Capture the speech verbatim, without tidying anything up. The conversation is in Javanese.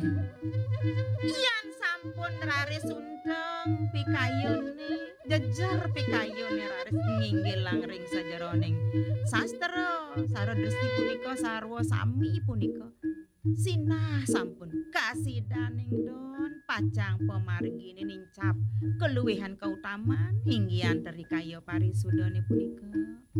Yen sampun raris undang pikayune jejer pikayune raris nginggil langring sajeroning sastra sarwa dresi punika sarwa sami punika sinah sampun kasidaning don pacang pemargine nincap keluwihan kautaman inggihan dari kaya parisudane punika